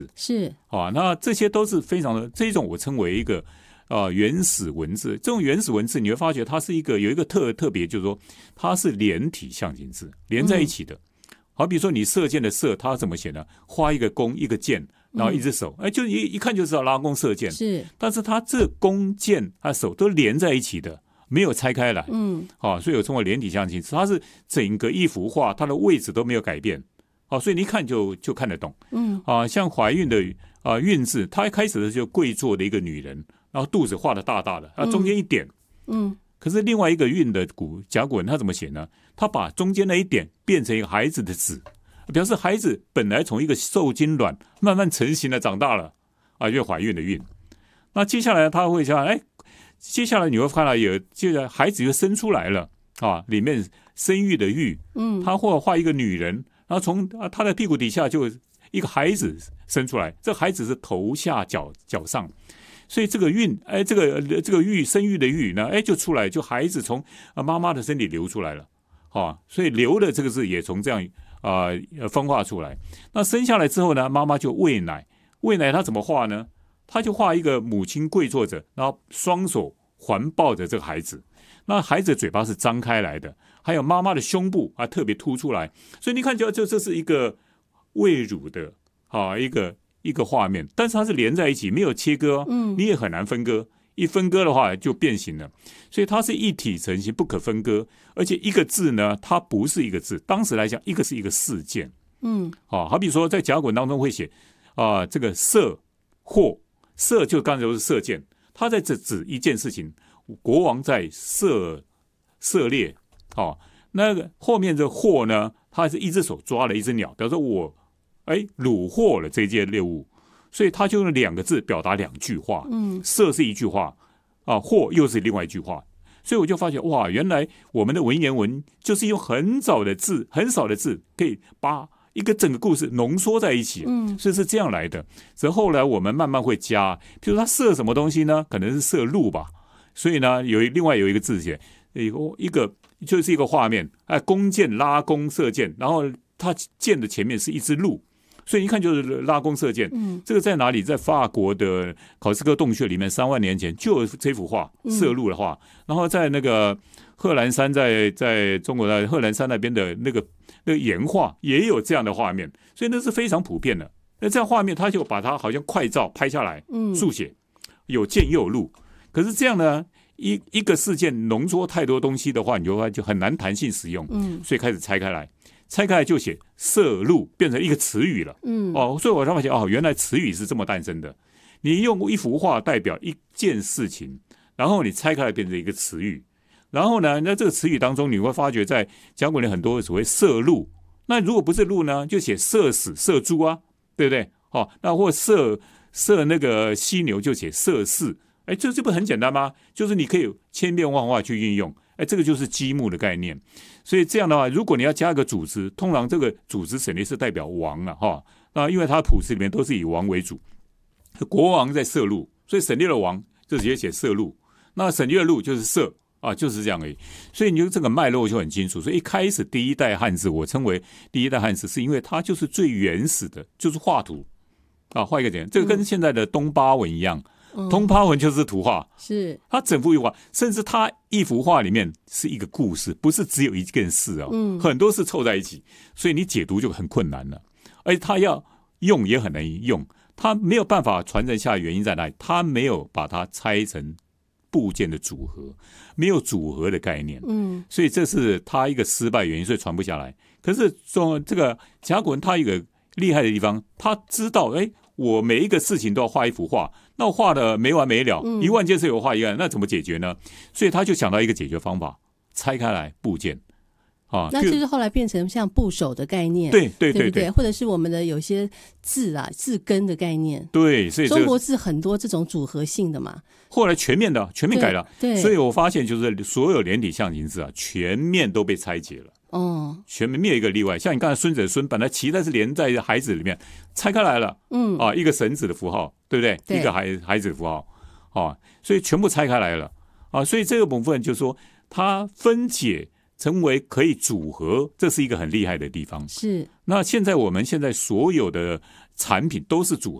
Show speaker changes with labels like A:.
A: 是
B: 那这些都是非常的，这一种我称为一个原始文字。这种原始文字你会发觉它是有一个特别，就是说它是连体象形字，连在一起的。好比说你射箭的射，它怎么写呢？画一个弓一个箭，然后一只手，就一看就知道拉弓射箭。
A: 是，
B: 但是它这弓箭它手都连在一起的，没有拆开来。所以我称为连体象形字，它是整个一幅画，它的位置都没有改变。所以你一看就看得懂。像怀孕的孕字，它一开始的就跪坐的一个女人，然后肚子画的大大的，中间一点。可是另外一个孕的甲骨文，它怎么写呢？它把中间那一点变成一个孩子的子，表示孩子本来从一个受精卵慢慢成型的长大了就怀孕的孕。那接下来他会讲，接下来你会看到接着孩子就生出来了里面生育的育，他或者画一个女人。然后从他的屁股底下就一个孩子生出来，这个孩子是头下脚上，所以这个孕，这个育生育的育呢，就出来，就孩子从妈妈的身体流出来了，所以流的这个字也从这样分化出来。那生下来之后呢，妈妈就喂奶，喂奶他怎么画呢？他就画一个母亲跪坐着，然后双手环抱着这个孩子，那孩子的嘴巴是张开来的。还有妈妈的胸部特别凸出来，所以你看就这是一个喂乳的一个画面，但是它是连在一起，没有切割，你也很难分割，一分割的话就变形了，所以它是一体成型，不可分割。而且一个字呢，它不是一个字，当时来讲，一个是一个事件，好比说在甲骨文当中会写这个射或射，就刚才说是射箭，它在指一件事情，国王在射猎。那个后面这获呢，他是一只手抓了一只鸟，表示我虏获了这件猎物，所以他就用两个字表达两句话。射是一句话获又是另外一句话，所以我就发觉哇，原来我们的文言文就是用很少的字可以把一个整个故事浓缩在一起，所以是这样来的。所以后来我们慢慢会加，譬如他射什么东西呢？可能是射鹿吧，所以呢另外有一个字写一个就是一个画面，弓箭拉弓射箭，然后它箭的前面是一只鹿，所以一看就是拉弓射箭。这个在哪里？在法国的考斯科洞穴里面，3万年前就有这幅画，射鹿的画。然后在那个贺兰山，在中国的贺兰山那边的那个岩画也有这样的画面，所以那是非常普遍的。那这样画面，他就把它好像快照拍下来，速写，有箭又有鹿。可是这样呢？一个事件浓缩太多东西的话，你就很难弹性使用，所以开始拆开来就写射鹿，变成一个词语了。所以我才发现原来词语是这么诞生的。你用一幅画代表一件事情，然后你拆开来变成一个词语，然后呢，那这个词语当中你会发觉在甲骨文里很多所谓射鹿，那如果不是鹿呢，就写射死、射猪啊，对不对？那或射那个犀牛就写射弑。这不很简单吗？就是你可以千变万化去运用，这个就是积木的概念。所以这样的话，如果你要加一个主词，通常这个主词省略是代表王那因为它谱词里面都是以王为主，国王在射鹿，所以省略了王就直接写射鹿，那省略了鹿就是射就是这样而已。所以你就这个脉络就很清楚。所以一开始第一代汉字，我称为第一代汉字，是因为它就是最原始的，就是画图画一个点，这个跟现在的东巴文一样。东巴文就是图画，
A: 是它
B: 整幅一幅画，甚至它一幅画里面是一个故事，不是只有一件事很多事凑在一起，所以你解读就很困难了。而且它要用也很难用，它没有办法传承下来，原因在哪里？它没有把它拆成部件的组合，没有组合的概念，所以这是它一个失败原因，所以传不下来。可是这个甲骨文它有一个厉害的地方，他知道我每一个事情都要画一幅画，那我画的没完没了，1万件事我画一个，那怎么解决呢？所以他就想到一个解决方法，拆开来部件
A: 那就是后来变成像部首的概念，
B: 对，
A: 或者是我们的有些字字根的概念，
B: 对，所以
A: 中国字很多这种组合性的嘛。
B: 后来全面改了，
A: 对，
B: 所以我发现就是所有连体象形字全面都被拆解了。全面没有一个例外。像你刚才孙子的孙，本来脐带是连在孩子里面，拆开来了，一个绳子的符号，对不对？一个孩子的符号，所以全部拆开来了所以这个部分就是说，它分解成为可以组合，这是一个很厉害的地方。
A: 是。
B: 那我们现在所有的产品都是组